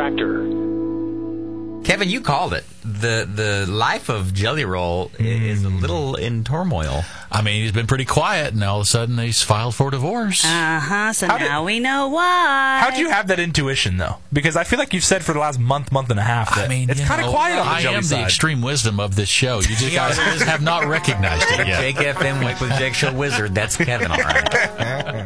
Tractor. Kevin, you called it. The life of Jelly Roll is a little in turmoil. I mean, he's been pretty quiet, and all of a sudden he's filed for divorce. So now we know why. How do you have that intuition, though? Because I feel like you've said for the last month and a half that it's kind of quiet on the Jelly side. I am the extreme wisdom of this show. You just guys have not recognized it yet. Jake FM, Wake with Jake Show Wizard. That's Kevin, all right.